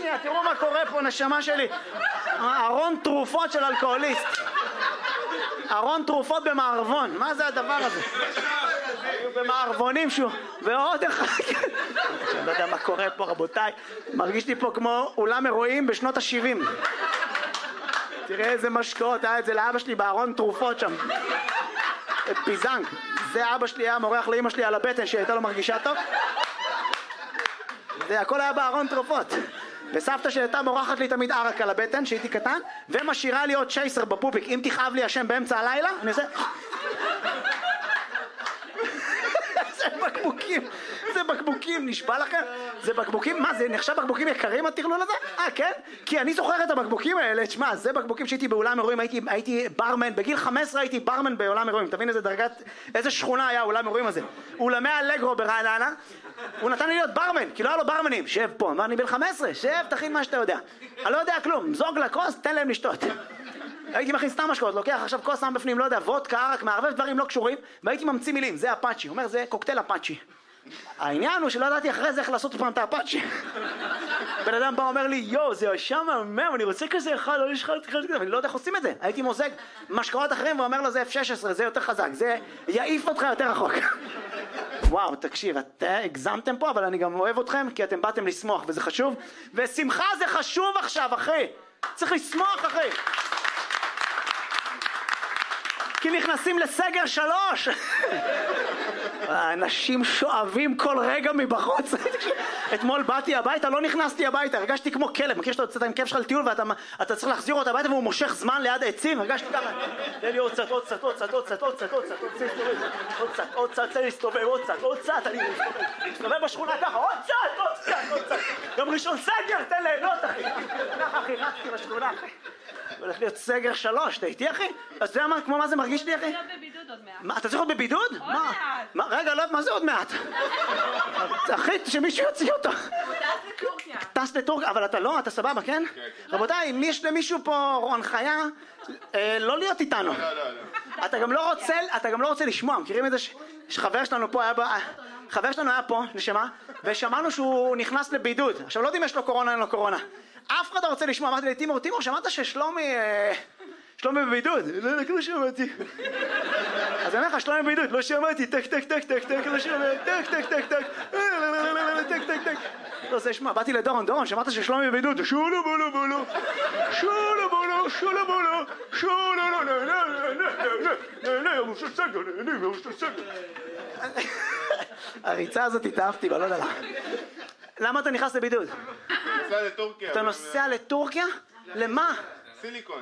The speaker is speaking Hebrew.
שנייה, תראו מה קורה פה, נשמה שלי. ארון תרופות של אלכוהוליסט. ארון תרופות במערבון, מה זה הדבר הזה? במערבונים שהוא, ועוד אחד. אני לא יודע מה קורה פה, רבותיי. מרגיש לי פה כמו אולם אירועים בשנות ה-70. תראה איזה משקאות, היה את זה לאבא שלי בארון תרופות שם. פיזנק. זה אבא שלי היה מורח לאמא שלי על הבטן שהייתה לו מרגישה טוב. זה הכל היה בארון תרופות. וסבתא שהייתה מורחת לי תמיד ערק על הבטן שהייתי קטן, ומשאירה לי עוד צ'ייסר בפופיק. אם תכאב לי השם באמצע הלילה, אני עושה... זה בקבוקים, זה בקבוקים, נשבע לכם? זה בקבוקים, מה זה נחשב בקבוקים יקרים התכלול הזה? כן? כי אני זוכר את הבקבוקים האלה, תשמע, זה בקבוקים שהייתי באולם אירועים, הייתי ברמן, בגיל 15 הייתי ברמן באולם אירועים, תבין איזה דרגת, איזה שכונה היה אולם אירועים הזה. אולמי אלגרו ברעננה, הוא נתן לי להיות ברמן, כי לא היה לו ברמנים, שב פה, אמר אני בן 15, שב, תכין מה שאתה יודע. אני לא יודע כלום, זוג לכוס, תן להם לשתות. הייתי מכין סתם משקאות, לוקח עכשיו כוס שם בפנים, לא יודע, וודקה, ערק, מערבב דברים לא קשורים, והייתי ממציא מילים, זה אפאצ'י, הוא אומר זה קוקטייל אפאצ'י. העניין הוא שלא ידעתי אחרי זה איך לעשות פעם את האפאצ'י. בן אדם בא אומר לי, יו, זה ישר מהמם, אני רוצה כזה אחד, לא יש אחד כזה, ואני לא יודע איך עושים את זה. הייתי מוזג משקאות אחרים ואומר לו זה F16, זה יותר חזק, זה יעיף אותך יותר רחוק. וואו, תקשיב, אתם הגזמתם פה, אבל אני גם אוהב אתכם, כי אתם באתם לשמוח, וזה חשוב. ושמחה זה חשוב עכשיו, אחי. צריך לשמוח, אחי. כי נכנסים לסגר 3. האנשים שואבים כל רגע מבחוץ. אתמול באתי הביתה, לא נכנסתי הביתה, הרגשתי כמו כלב. מכיר שאתה יוצא עם כלב שלך לטיול ואתה צריך להחזיר אותו הביתה והוא מושך זמן ליד העצים? הרגשתי ככה, תן לי עוד קצת, עוד קצת, עוד קצת, עוד קצת, עוד קצת, עוד קצת, עוד קצת, תן לי להסתובב, עוד קצת, עוד קצת, אני מסתובב בשכונה ככה, עוד קצת, עוד קצת, עוד קצת. יום ראשון סגר, תן ליהנות, אחי. ככה, אחי, רצתי בשכונה, אחי. הולך להיות סגר 3, אתה איתי אחי? אז זה כמו מה זה מרגיש לי אחי? אני להיות בבידוד עוד מעט. מה, אתה צריך להיות בבידוד? עוד מעט. רגע, לא, מה זה עוד מעט? אחי, שמישהו יוציא אותו. הוא טס לטורקיה. טס לטורקיה, אבל אתה לא, אתה סבבה, כן? רבותיי, אם יש למישהו פה הנחיה, לא להיות איתנו. אתה גם לא רוצה לשמוע, מכירים את זה שחבר שלנו פה היה חבר שלנו היה פה, נשמה, ושמענו שהוא נכנס לבידוד. עכשיו, לא יודעים אם יש לו קורונה, אין לו קורונה. אף אחד לא רוצה לשמוע, אמרתי לי, תימור, שמעת ששלומי בבידוד? לא שמעתי. אז אני אומר לך, שלומי בבידוד, לא שמעתי, טק, טק, טק, טק, טק, לא שמעתי, טק, טק, טק, טק, טק, טק, טק. לא, זה שמע, באתי לדורון, שמעת ששלומי בבידוד, שולו בולו בולו, שולו בולו, שולו בולו, שולו בולו, הריצה הזאת התאהבתי, אבל לא יודע למה. למה אתה נכנס לבידוד? נוסע לטורקיה. אתה נוסע לטורקיה? למה? סיליקון.